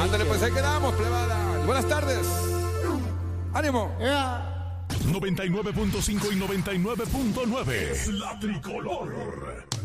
Ándale, pues ahí quedamos, plebada. Buenas tardes. ¡Ánimo! 99.5 y 99.9 es la tricolor.